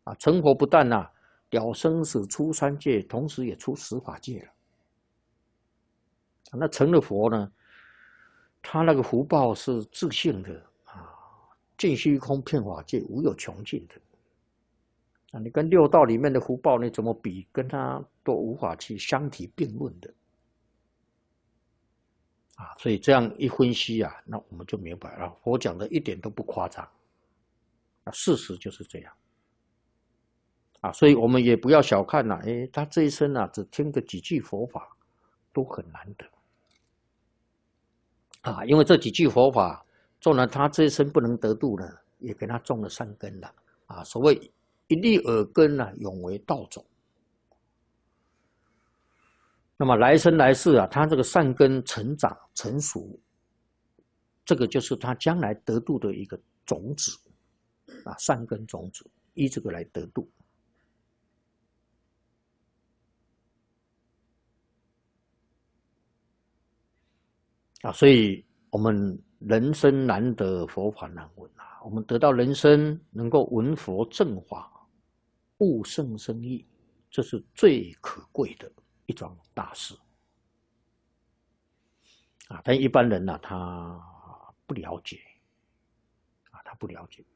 啊，成佛不但了生死出三界，同时也出十法界了。那成了佛呢，他那个福报是自性的啊，尽虚空遍法界无有穷尽的。啊，你跟六道里面的福报你怎么比？跟他都无法去相提并论的。啊，所以这样一分析啊，那我们就明白了，佛讲的一点都不夸张，啊，事实就是这样。啊，所以我们也不要小看他这一生只听个几句佛法，都很难得。啊，因为这几句佛法，纵然他这一生不能得度呢，也给他种了善根了。啊，所谓一粒耳根永为道种。那么来生来世他这个善根成长成熟，这个就是他将来得度的一个种子啊，善根种子，依这个来得度。啊，所以我们人生难得佛法难闻啊，我们得到人生能够闻佛正法，悟圣深义，这是最可贵的一桩大事。啊，但一般人他不了解，他不了解，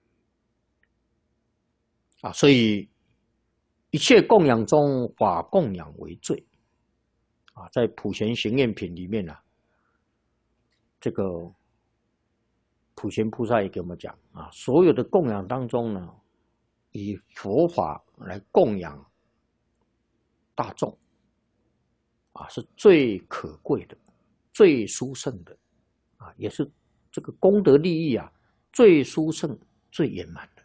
所以一切供养中，法供养为最，在普贤行愿品里面这个普贤菩萨也给我们讲所有的供养当中呢，以佛法来供养大众是最可贵的、最殊胜的也是这个功德利益最殊胜、最圆满的。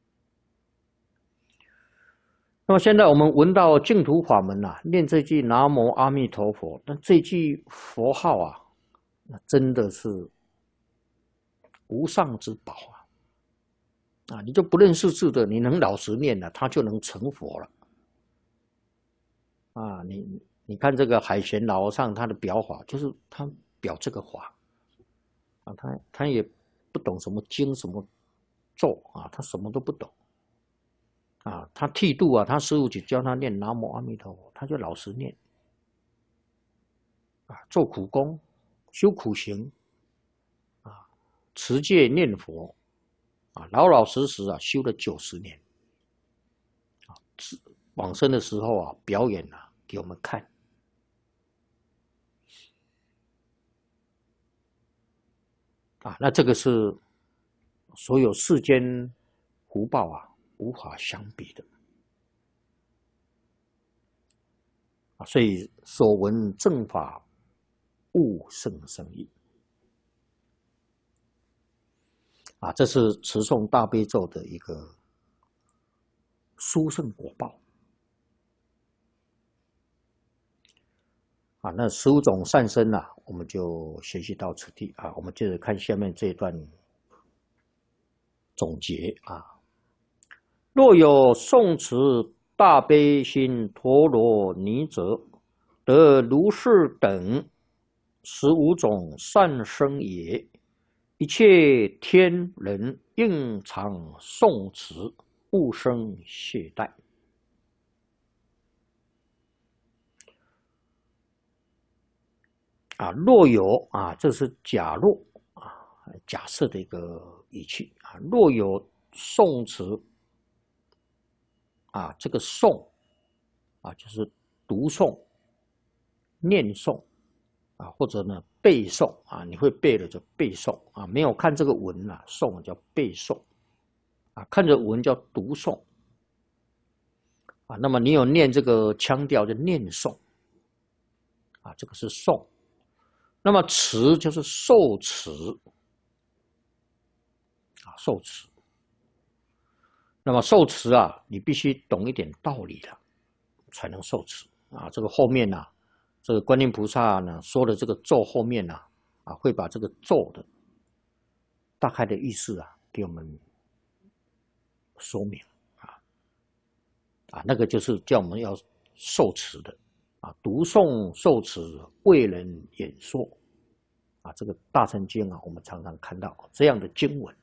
那么现在我们闻到净土法门念这句南无阿弥陀佛，那这句佛号那真的是无上之宝你就不认识字的，你能老实念他就能成佛了你看这个海贤老和尚他的表法，就是他表这个法他也不懂什么经什么咒他什么都不懂他剃度他师父就教他念南无阿弥陀佛，他就老实念做苦功，修苦行持戒念佛老老实实修了90年往生的时候表演给我们看那这个是所有世间福报无法相比的所以所闻正法悟圣深义这是持诵大悲咒的一个殊胜果报那15种善身我们就学习到此地我们接着看下面这一段总结若有诵持大悲心陀罗尼者，得如是等15种善身也。一切天人应常诵持，勿生懈怠。若有这是假若假设的一个语气若有诵持这个诵就是读诵、念诵或者呢背诵你会背的就背诵没有看这个文诵叫背诵看着文叫读诵那么你有念这个腔调就念诵这个是诵。那么持就是受持受持。那么受持你必须懂一点道理了，才能受持这个后面这个观音菩萨说的这个咒后面会把这个咒的大概的意思给我们说明那个就是叫我们要受持的读诵受持为人演说这个大乘经我们常常看到这样的经文